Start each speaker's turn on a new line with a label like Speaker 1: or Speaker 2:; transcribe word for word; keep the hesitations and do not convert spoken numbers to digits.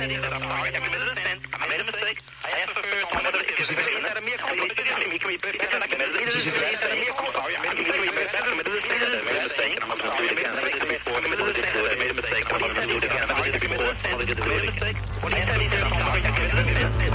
Speaker 1: said he said, I'm sorry, I committed an offense, I made a mistake. I asked for first time whether it was a mere culpa. He committed I committed a mistake. I made a mistake. I committed a mistake. I'm sorry, I made a mistake. I committed a mistake. I made a mistake. I'm sorry, I committed a mistake. What he said, he said, I'm sorry, I committed an offense.